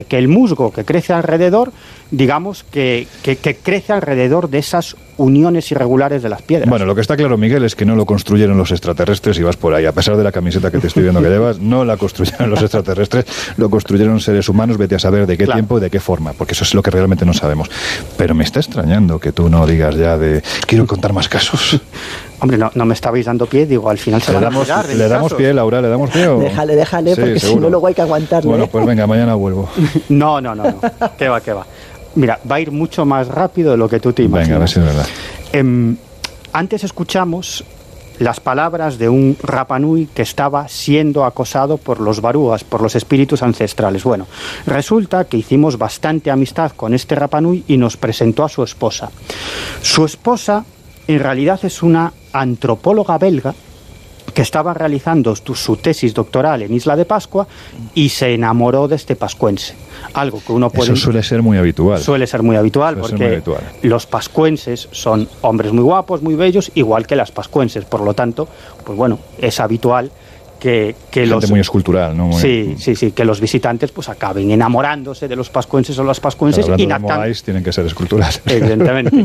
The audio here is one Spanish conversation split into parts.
que el musgo que crece alrededor, digamos, que crece alrededor de esas uniones irregulares de las piedras. Bueno, lo que está claro, Miguel, es que no lo construyeron los extraterrestres y vas por ahí. A pesar de la camiseta que te estoy viendo que llevas, no la construyeron los extraterrestres, lo construyeron seres humanos, vete a saber de qué tiempo y de qué forma, porque eso es lo que realmente no sabemos. Pero me está extrañando que tú no digas ya de quiero contar más casos. Hombre, no me estabais dando pie, digo, al final se van a pegar. ¿Le damos pie, Laura? ¿Le damos pie? Déjale, sí, porque si no luego hay que aguantarle. Bueno, pues venga, mañana vuelvo. No. ¿Qué va? Mira, va a ir mucho más rápido de lo que tú te imaginas. Venga, a ver si es verdad. Antes escuchamos las palabras de un Rapa Nui que estaba siendo acosado por los barúas, por los espíritus ancestrales. Bueno, resulta que hicimos bastante amistad con este Rapa Nui y nos presentó a su esposa. Su esposa, en realidad, es una antropóloga belga que estaba realizando su tesis doctoral en Isla de Pascua y se enamoró de este pascuense. Algo que uno puede... Eso suele ser muy habitual. Suele ser muy habitual porque los pascuenses son hombres muy guapos, muy bellos, igual que las pascuenses. Por lo tanto, pues bueno, es habitual que gente muy escultural, ¿no? Sí, que los visitantes pues acaben enamorándose de los pascuenses o las pascuenses. Claro, hablando de Moais, tienen que ser esculturales. Evidentemente.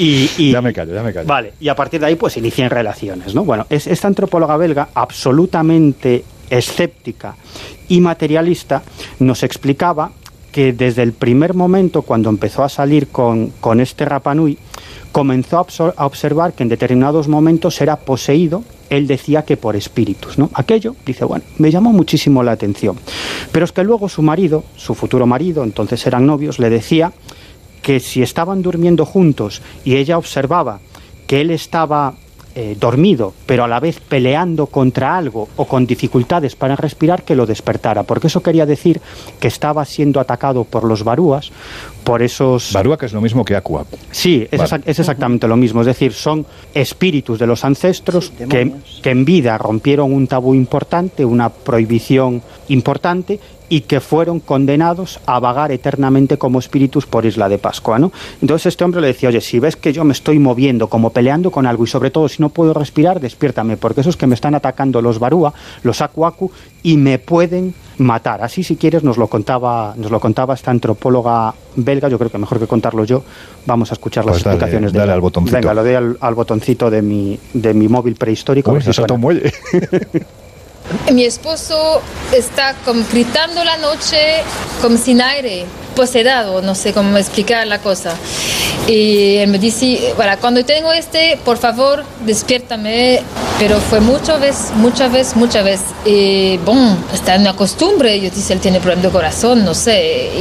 Y ya me callo. Vale, y a partir de ahí pues inician relaciones, ¿no? Bueno, esta antropóloga belga, absolutamente escéptica y materialista, nos explicaba que desde el primer momento, cuando empezó a salir con este Rapa Nui, comenzó a observar que en determinados momentos era poseído, él decía que por espíritus, ¿no? Aquello, dice, bueno, me llamó muchísimo la atención. Pero es que luego su marido, su futuro marido, entonces eran novios, le decía que si estaban durmiendo juntos y ella observaba que él estaba dormido, pero a la vez peleando contra algo o con dificultades para respirar, que lo despertara, porque eso quería decir que estaba siendo atacado por los barúas, por esos... Barúa, que es lo mismo que Aku Aku. Sí, es exactamente lo mismo, es decir, son espíritus de los ancestros que en vida rompieron un tabú importante, una prohibición importante, y que fueron condenados a vagar eternamente como espíritus por Isla de Pascua, ¿no? Entonces este hombre le decía, oye, si ves que yo me estoy moviendo, como peleando con algo, y sobre todo si no puedo respirar, despiértame, porque esos que me están atacando los barúa, los Aku Aku, y me pueden matar. Así, si quieres, nos lo contaba esta antropóloga belga. Yo creo que mejor que contarlo yo, vamos a escuchar las explicaciones dale al botoncito. Venga, lo doy al botoncito de mi móvil prehistórico. Uy, eso muelle. Mi esposo está como gritando la noche, como sin aire, poseído, no sé cómo explicar la cosa. Y él me dice, bueno, cuando tengo por favor, despiértame. Pero fue muchas veces. Y bueno, está en una costumbre. Yo dije, él tiene problema de corazón, no sé.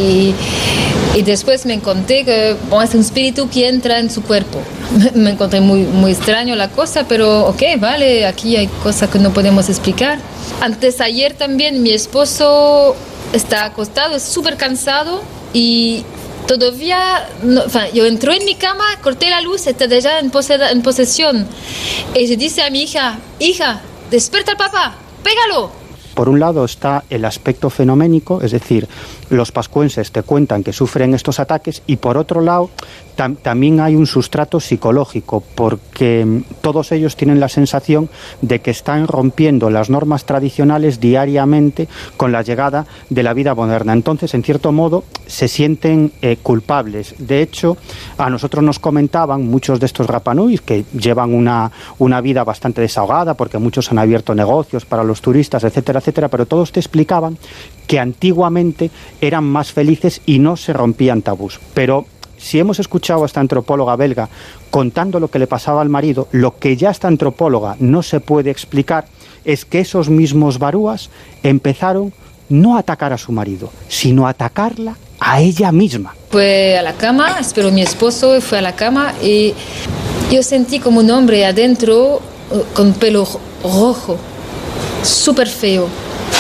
Y después me encontré que es un espíritu que entra en su cuerpo. Me encontré muy extraño la cosa, pero ok, vale, aquí hay cosas que no podemos explicar. Antes ayer también mi esposo está acostado, es súper cansado y todavía, yo entro en mi cama, corté la luz, está ya en posesión. Y se dice a mi hija, despierta al papá, pégalo. Por un lado está el aspecto fenoménico, es decir, los pascuenses te cuentan que sufren estos ataques, y por otro lado también hay un sustrato psicológico, porque todos ellos tienen la sensación de que están rompiendo las normas tradicionales diariamente con la llegada de la vida moderna. Entonces, en cierto modo, se sienten culpables. De hecho, a nosotros nos comentaban muchos de estos Rapa Nuis que llevan una vida bastante desahogada, porque muchos han abierto negocios para los turistas, etcétera, etcétera, pero todos te explicaban que antiguamente eran más felices y no se rompían tabús. Pero si hemos escuchado a esta antropóloga belga contando lo que le pasaba al marido, lo que ya esta antropóloga no se puede explicar es que esos mismos barúas empezaron no a atacar a su marido, sino a atacarla a ella misma. Fue a la cama, esperó mi esposo, fue a la cama y yo sentí como un hombre adentro con pelo rojo, súper feo,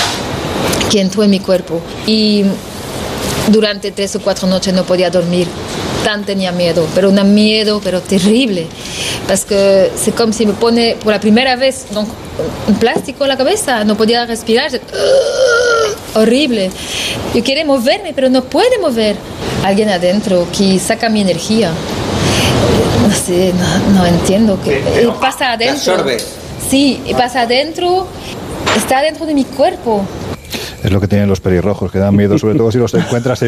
que entró en mi cuerpo. Y durante 3 o 4 noches no podía dormir. Tan tenía miedo, pero terrible. Porque es como si me pone por la primera vez un plástico en la cabeza, no podía respirar. Horrible. Yo quiero moverme, pero no puedo mover. Alguien adentro que saca mi energía. No sé, no entiendo qué pasa adentro. Absorbe. Sí, pasa adentro, está dentro de mi cuerpo. Es lo que tienen los pelirrojos, que dan miedo, sobre todo si los encuentras